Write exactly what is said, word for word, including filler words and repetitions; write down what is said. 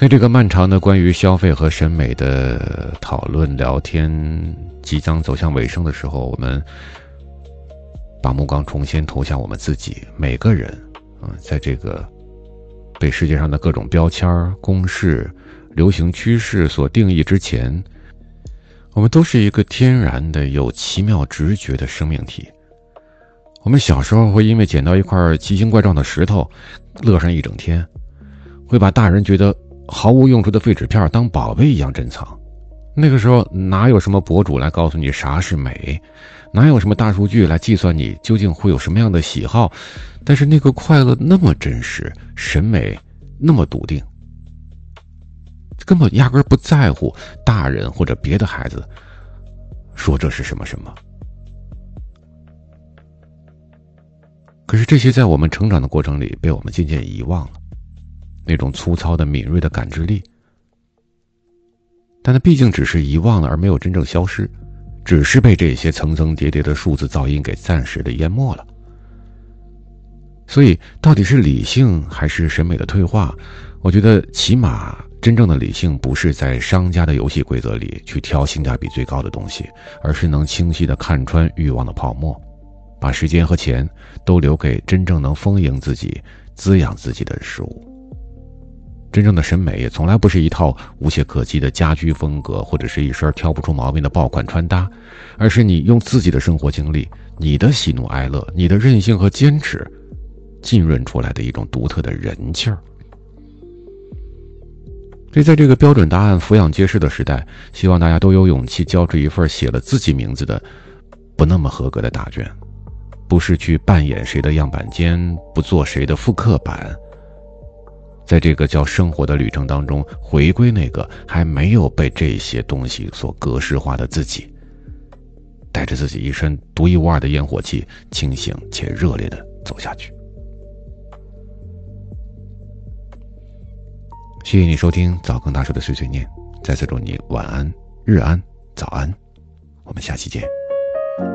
在这个漫长的关于消费和审美的讨论聊天即将走向尾声的时候，我们把目光重新投向我们自己。每个人嗯，在这个被世界上的各种标签、公式、流行趋势所定义之前，我们都是一个天然的有奇妙直觉的生命体。我们小时候会因为捡到一块奇形怪状的石头乐上一整天，会把大人觉得毫无用处的废纸片当宝贝一样珍藏。那个时候哪有什么博主来告诉你啥是美，哪有什么大数据来计算你究竟会有什么样的喜好，但是那个快乐那么真实，审美那么笃定，根本压根不在乎大人或者别的孩子说这是什么什么。可是这些在我们成长的过程里被我们渐渐遗忘了，那种粗糙的敏锐的感知力，但它毕竟只是遗忘了，而没有真正消失，只是被这些层层叠叠的数字噪音给暂时的淹没了。所以到底是理性还是审美的退化，我觉得起码真正的理性不是在商家的游戏规则里去挑性价比最高的东西，而是能清晰地看穿欲望的泡沫，把时间和钱都留给真正能丰盈自己、滋养自己的事物。真正的审美也从来不是一套无懈可击的家居风格，或者是一身挑不出毛病的爆款穿搭，而是你用自己的生活经历、你的喜怒哀乐、你的韧性和坚持浸润出来的一种独特的人气儿。所以在这个标准答案俯仰皆是的时代，希望大家都有勇气交出一份写了自己名字的不那么合格的答卷，不是去扮演谁的样板间，不做谁的复刻版，在这个叫生活的旅程当中，回归那个还没有被这些东西所格式化的自己，带着自己一身独一无二的烟火气，清醒且热烈地走下去。谢谢你收听早更大叔的碎碎念，再次祝你晚安、日安、早安，我们下期见。